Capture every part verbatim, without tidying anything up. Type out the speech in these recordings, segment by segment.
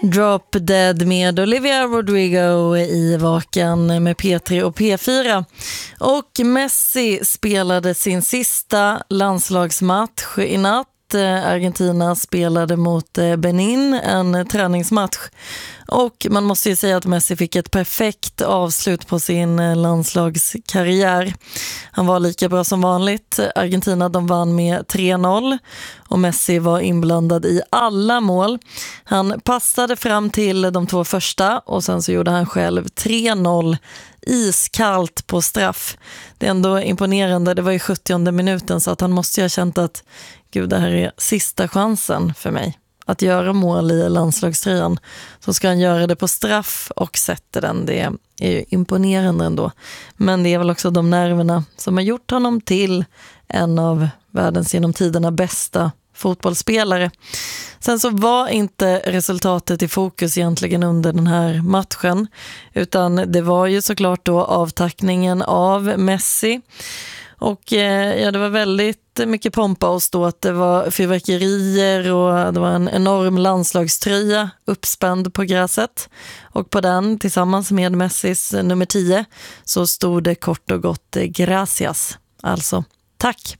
Drop Dead med Olivia Rodrigo i Vaken med P tre och P fyra. Och Messi spelade sin sista landslagsmatch i natt. Argentina spelade mot Benin, en träningsmatch. Och man måste ju säga att Messi fick ett perfekt avslut på sin landslagskarriär. Han var lika bra som vanligt. Argentina, de vann med tre noll och Messi var inblandad i alla mål. Han passade fram till de två första och sen så gjorde han själv tre noll iskallt på straff. Det är ändå imponerande. Det var i sjuttionde minuten, så att han måste ju ha känt att gud, det här är sista chansen för mig att göra mål i landslagströjan. Så ska han göra det på straff och sätter den. Det är ju imponerande ändå. Men det är väl också de nerverna som har gjort honom till en av världens genom tiderna bästa fotbollsspelare. Sen så var inte resultatet i fokus egentligen under den här matchen, utan det var ju såklart då avtackningen av Messi. Och ja, det var väldigt mycket pompa och ståt. Det var fyrverkerier och det var en enorm landslagströja uppspänd på gräset. Och på den, tillsammans med Messis nummer tio, så stod det kort och gott gracias. Alltså, tack.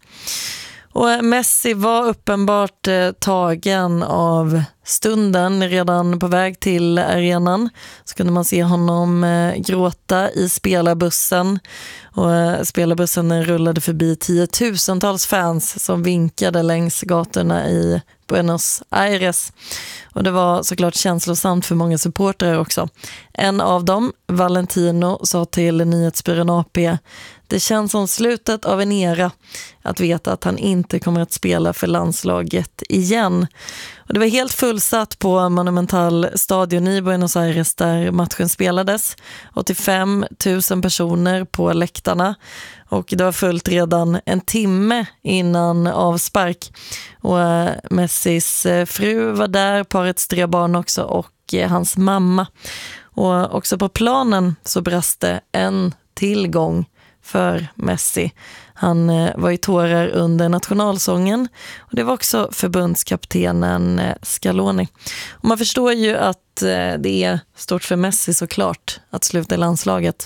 Och Messi var uppenbart eh, tagen av stunden. Redan på väg till arenan så kunde man se honom eh, gråta i spelarbussen. Och eh, spelarbussen rullade förbi tiotusentals fans som vinkade längs gatorna i Buenos Aires. Och det var såklart känslosamt för många supportrar också. En av dem, Valentino, sa till nyhetsbyrån A P: det känns som slutet av en era att veta att han inte kommer att spela för landslaget igen. Och det var helt fullsatt på Monumental stadion i Buenos Aires där matchen spelades. åttiofem tusen personer på läktarna. Och det var fullt redan en timme innan avspark. Och Messis fru var där, parets tre barn också och hans mamma. Och också på planen så brast det en tillgång för Messi. Han eh, var i tårar under nationalsången och det var också förbundskaptenen eh, Scaloni. Och man förstår ju att eh, det är stort för Messi såklart att sluta i landslaget.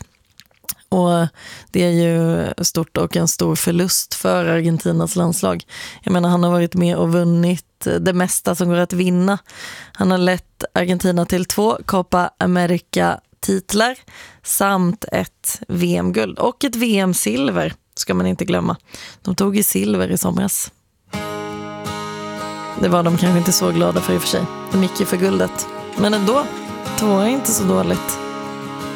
Och det är ju stort och en stor förlust för Argentinas landslag. Jag menar, han har varit med och vunnit det mesta som går att vinna. Han har lett Argentina till två Copa America titlar samt ett V M-guld och ett V M-silver ska man inte glömma. De tog i silver i somras. Det var de kanske inte så glada för i och för sig. De gick ju för guldet. Men ändå, två är inte så dåligt.